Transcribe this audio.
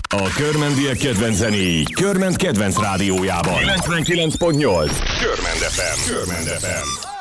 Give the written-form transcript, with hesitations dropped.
A körmendiek kedvenc zenéi Körment kedvenc rádiójában. 99.8 Körmend FM. Körmend FM.